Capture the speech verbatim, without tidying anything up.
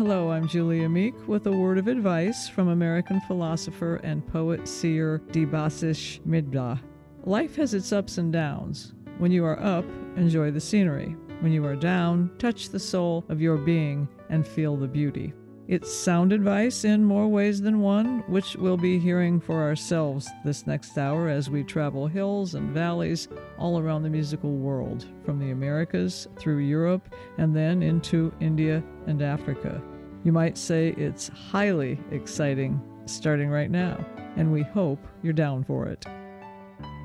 Hello, I'm Julia Meek with a word of advice from American philosopher and poet seer Debasish Middah. Life has its ups and downs. When you are up, enjoy the scenery. When you are down, touch the soul of your being and feel the beauty. It's sound advice in more ways than one, which we'll be hearing for ourselves this next hour as we travel hills and valleys all around the musical world, from the Americas through Europe and then into India and Africa. You might say it's highly exciting starting right now, and we hope you're down for it.